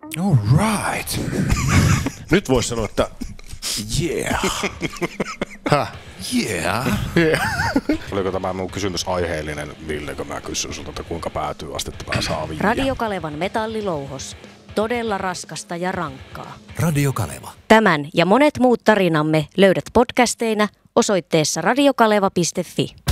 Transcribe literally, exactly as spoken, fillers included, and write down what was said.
All right. Nyt voisi sanoa, että yeah. Häh? Yeah. Yeah. Oliko tämä mun kysymys aiheellinen, Ville, kun mä kysyn sulta, että kuinka päätyy astetta päässä aviin? Radio Kalevan metallilouhos. Todella raskasta ja rankkaa. Radio Kaleva. Tämän ja monet muut tarinamme löydät podcasteina osoitteessa radiokaleva piste fi.